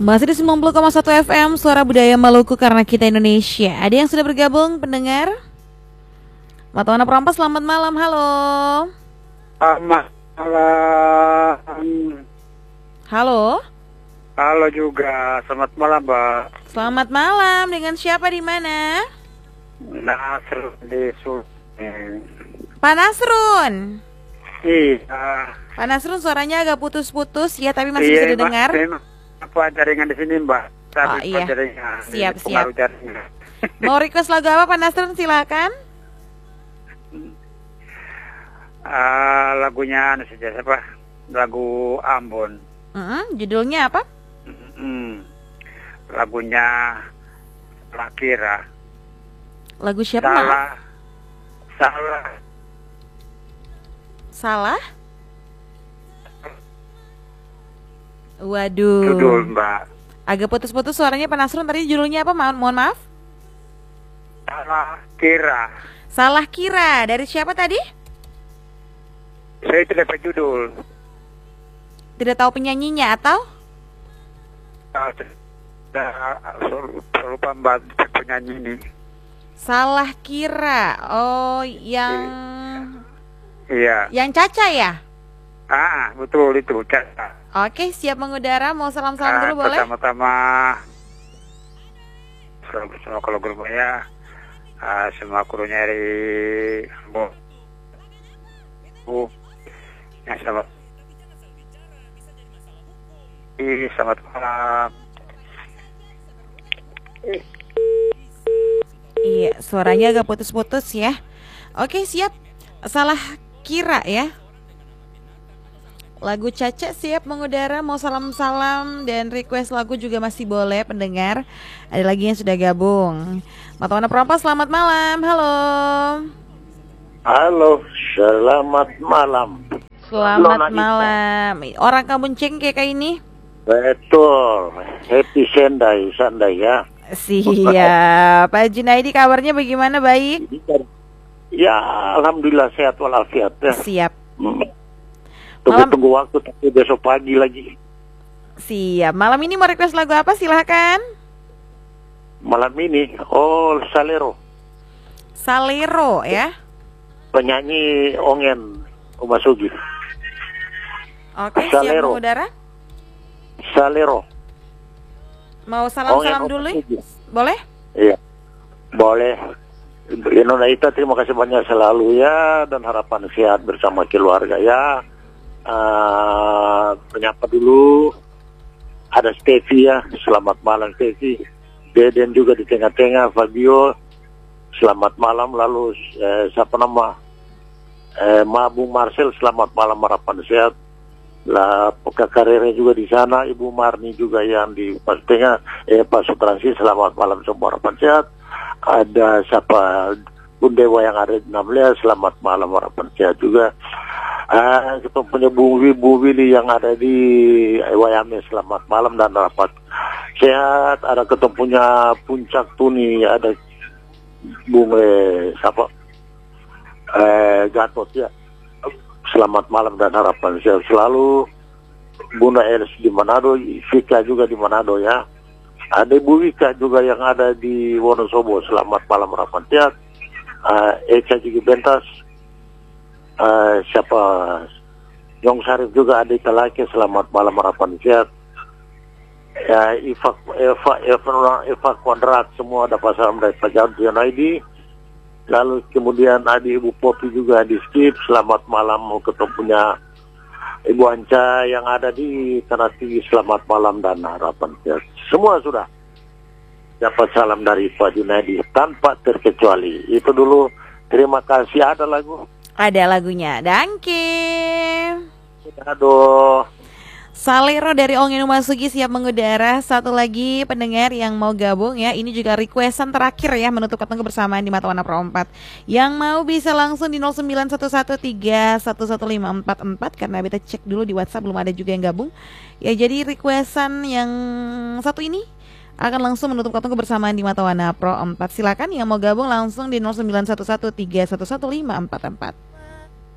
Masih di 90,1 FM Suara Budaya Maluku karena kita Indonesia. Ada yang sudah bergabung pendengar? Matawana Perampas, selamat malam, halo. Selamat malam. Halo. Halo juga, selamat malam Mbak. Selamat malam, dengan siapa di mana? Nasr di Sultan. Pak Nasrun. Iya. Pak Nasrun, suaranya agak putus-putus ya, tapi masih bisa didengar. Apa jaringan di sini Mbak? Tapi iya. jaringan. Siap. Jaringan. Mau request lagu apa Pak Nasrun, silakan. Lagunya siapa? Lagu Ambon. Judulnya apa? Lagunya Lakira. Lagu siapa? Salah? Waduh. Judul Mbak. Agak putus-putus suaranya Pak Nasrun. Tadi judulnya apa? Mohon maaf. Salah Kira. Dari siapa tadi? Saya tidak dapat judul. Tidak tahu penyanyinya atau? Lupa Mbak penyanyi ini. Salah Kira. Oh, yang Iya. Yang Caca ya? Betul itu, Caca. Oke, siap mengudara. Mau salam-salam dulu boleh? Pertama-tama semua kalau grup ya, semua krunya dari yang selamat malam. Iya, suaranya agak putus-putus ya. Oke, siap. Salah Kira ya. Lagu Caca siap mengudara. Mau salam-salam dan request lagu juga masih boleh pendengar. Ada lagi yang sudah gabung. Matawana Perampas, selamat malam. Halo. Halo, selamat malam. Selamat malam. Orang Kampung Cengkeh kayak ini. Betul. Happy Sunday ya. Siap. Pak Junaidi, kabarnya bagaimana? Baik? Ya, alhamdulillah sehat walafiat ya. Siap. Tunggu waktu tapi besok pagi lagi. Siap. Malam ini mau request lagu apa? Silahkan. Malam ini, Salero ya. Penyanyi Ongen Umasugi. Oke, siap mengudara. Salero. Mau salam-salam dulu? Boleh? Iya. Boleh. Indonesia, terima kasih banyak selalu ya, dan harapan sehat bersama keluarga ya. Menyapa dulu ada Stevi ya, selamat malam Stevi. Deden juga di tengah-tengah, Fabio selamat malam. Lalu siapa nama Bung Marcel, selamat malam, harapan sehat. Lah karirnya juga di sana, Ibu Marni juga yang di pas tengah, Pak Sutransi, selamat malam semua, harapan sehat. Ada siapa Bundewa yang ada di 16, selamat malam, harapan sehat juga. Kita punya Bu Willy yang ada di Wayame, selamat malam dan rapat sehat. Ada ketemunya Puncak Tuni, ada Bung Gatot ya, selamat malam dan harapan sehat selalu. Bunda Els di Manado, Vika juga di Manado ya. Ada Bu Wika juga yang ada di Wonosobo, selamat malam, harapan sehat. Eca juga Bentas, siapa Yong Sarif juga ada di Kalake, selamat malam, harapan sehat. Ya, Eva Kuadrat semua ada pasaran dari Pak Jauh ID. Lalu kemudian ada Ibu Popi juga di Skip, selamat malam. Ketemunya Ibu Anca yang ada di Tanah Tinggi, selamat malam dan harapan sehat. Semua sudah dapat salam dari Pak Junaidi tanpa terkecuali. Itu dulu, terima kasih. Ada lagu? Ada lagunya. Danke. Aduh. Salero dari Ongen Umasugi siap mengudara. Satu lagi pendengar yang mau gabung ya. Ini juga requestan terakhir ya, menutup ketemu kebersamaan di Matawana Pro 4. Yang mau bisa langsung di 0911311544 karena kita cek dulu di WhatsApp belum ada juga yang gabung. Ya, jadi requestan yang satu ini akan langsung menutup ketemu kebersamaan di Matawana Pro 4. Silakan yang mau gabung langsung di 0911311544.